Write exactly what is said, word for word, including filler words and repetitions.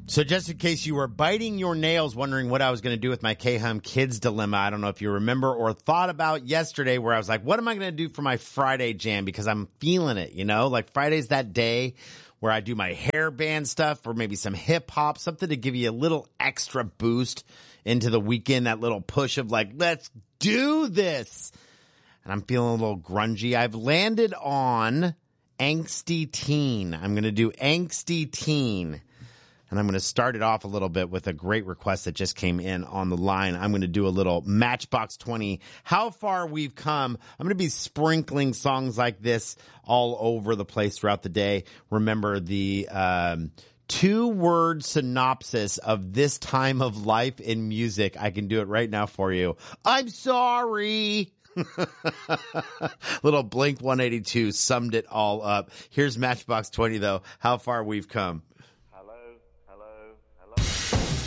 So just in case you were biting your nails wondering what I was going to do with my K-Hum Kids Dilemma, I don't know if you remember or thought about yesterday where I was like, what am I going to do for my Friday jam? Because I'm feeling it, you know? Like Friday's that day where I do my hair band stuff or maybe some hip hop, something to give you a little extra boost into the weekend, that little push of like, let's do this. And I'm feeling a little grungy. I've landed on Angsty Teen. I'm going to do Angsty Teen. And I'm going to start it off a little bit with a great request that just came in on the line. I'm going to do a little Matchbox twenty, How Far We've Come. I'm going to be sprinkling songs like this all over the place throughout the day. Remember the um, two-word synopsis of this time of life in music. I can do it right now for you. I'm sorry. Little Blink one eighty-two summed it all up. Here's Matchbox twenty, though. How Far We've Come. Hello, hello, hello.